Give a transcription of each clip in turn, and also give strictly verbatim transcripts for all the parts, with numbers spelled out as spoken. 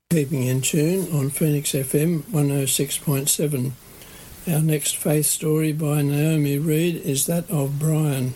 Keeping in tune on Phoenix F M one oh six point seven. Our next faith story by Naomi Reed is that of Brian.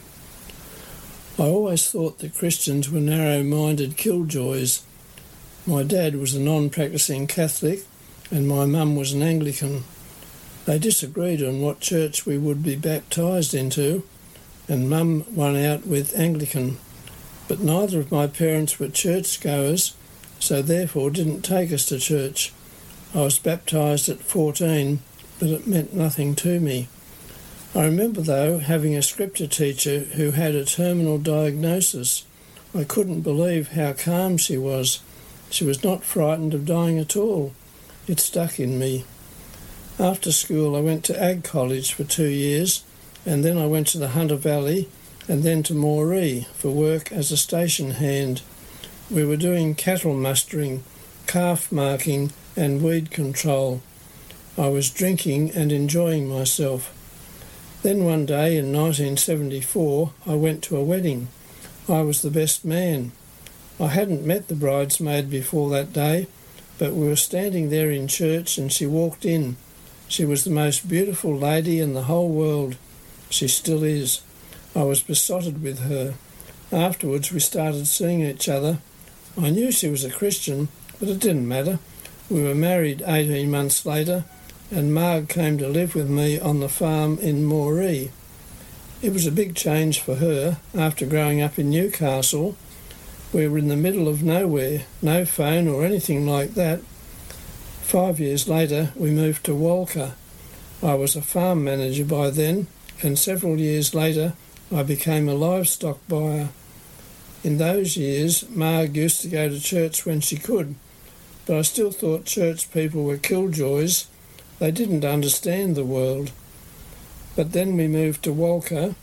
I always thought that Christians were narrow-minded killjoys. My dad was a non-practising Catholic and my mum was an Anglican. They disagreed on what church we would be baptised into, and mum won out with Anglican. But neither of my parents were churchgoers, so therefore didn't take us to church. I was baptised at fourteen, but it meant nothing to me. I remember, though, having a scripture teacher who had a terminal diagnosis. I couldn't believe how calm she was. She was not frightened of dying at all. It stuck in me. After school I went to Ag College for two years, and then I went to the Hunter Valley and then to Moree for work as a station hand. We were doing cattle mustering, calf marking and weed control. I was drinking and enjoying myself. Then one day in nineteen seventy-four I went to a wedding. I was the best man. I hadn't met the bridesmaid before that day, but we were standing there in church and she walked in. She was the most beautiful lady in the whole world. She still is. I was besotted with her. Afterwards we started seeing each other. I knew she was a Christian, but it didn't matter. We were married eighteen months later, and Marg came to live with me on the farm in Moree. It was a big change for her after growing up in Newcastle. We were in the middle of nowhere, no phone or anything like that. Five years later we moved to Walker. I was a farm manager by then, and several years later I became a livestock buyer. In those years, Marg used to go to church when she could, but I still thought church people were killjoys. They didn't understand the world. But then we moved to Walker.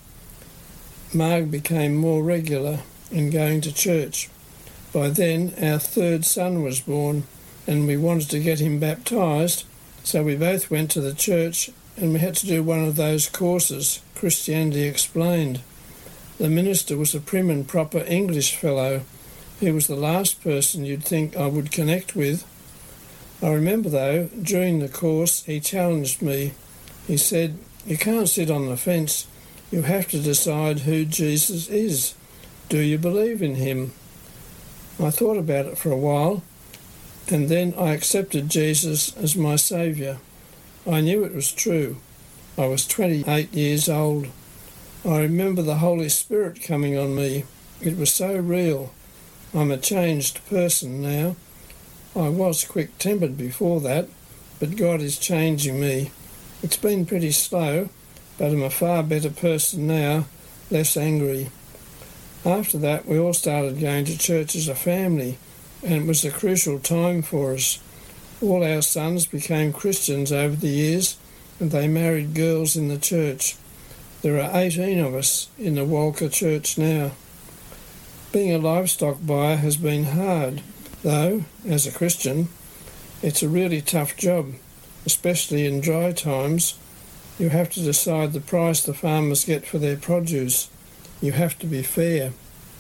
Marg became more regular in going to church. By then, our third son was born, and we wanted to get him baptised, so we both went to the church, and we had to do one of those courses, Christianity Explained. The minister was a prim and proper English fellow. He was the last person you'd think I would connect with. I remember, though, during the course he challenged me. He said, "You can't sit on the fence. You have to decide who Jesus is. Do you believe in him?" I thought about it for a while, and then I accepted Jesus as my saviour. I knew it was true. I was twenty-eight years old. I remember the Holy Spirit coming on me. It was so real. I'm a changed person now. I was quick-tempered before that, but God is changing me. It's been pretty slow, but I'm a far better person now, less angry. After that, we all started going to church as a family, and it was a crucial time for us. All our sons became Christians over the years, and they married girls in the church. There are eighteen of us in the Walker Church now. Being a livestock buyer has been hard, though, as a Christian, it's a really tough job, especially in dry times. You have to decide the price the farmers get for their produce. You have to be fair.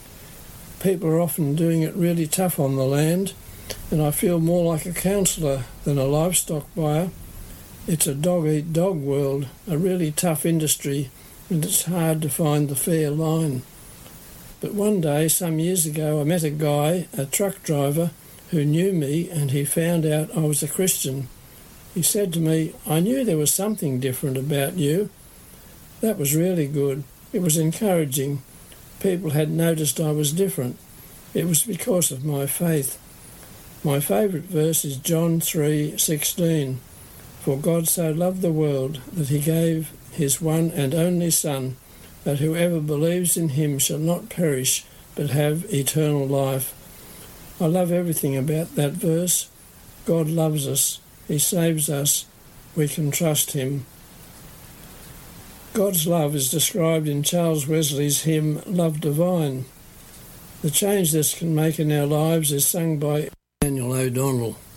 People are often doing it really tough on the land, and I feel more like a counsellor than a livestock buyer. It's a dog-eat-dog world, a really tough industry, and it's hard to find the fair line. But one day, some years ago, I met a guy, a truck driver, who knew me, and he found out I was a Christian. He said to me, "I knew there was something different about you." That was really good. It was encouraging. People had noticed I was different. It was because of my faith. My favourite verse is John three sixteen. "For God so loved the world that he gave his one and only Son, that whoever believes in him shall not perish, but have eternal life." I love everything about that verse. God loves us. He saves us. We can trust him. God's love is described in Charles Wesley's hymn, Love Divine. The change this can make in our lives is sung by Daniel O'Donnell.